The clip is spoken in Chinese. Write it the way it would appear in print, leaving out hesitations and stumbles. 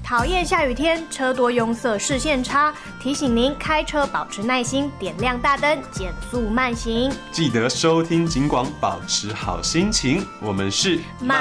讨厌下雨天，车多拥塞，视线差，提醒您开车保持耐心，点亮大灯，减速慢行。 记得收听警广，保持好心情。我们是